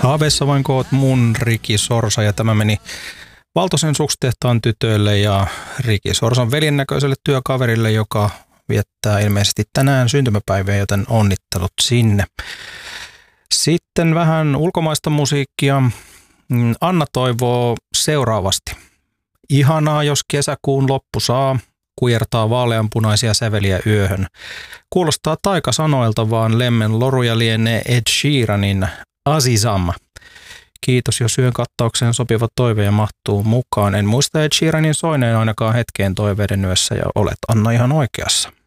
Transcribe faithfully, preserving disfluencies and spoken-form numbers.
Haaveissa vain koot mun Riki Sorsa, ja tämä meni Valtosen Sukstehtaan tytöille ja Riki Sorsan veljen näköiselle työkaverille, joka viettää ilmeisesti tänään syntymäpäivää, joten onnittelut sinne. Sitten vähän ulkomaista musiikkia. Anna toivoo seuraavasti. Ihanaa, jos kesäkuun loppu saa, kujertaa vaaleanpunaisia säveliä yöhön. Kuulostaa taikasanoilta, vaan lemmen loruja lienee Ed Sheeranin Azizam. Kiitos, jos yön kattaukseen sopiva toive mahtuu mukaan. En muista Ed Sheeranin soineen ainakaan hetkeen toiveiden yössä, ja olet Anna ihan oikeassa.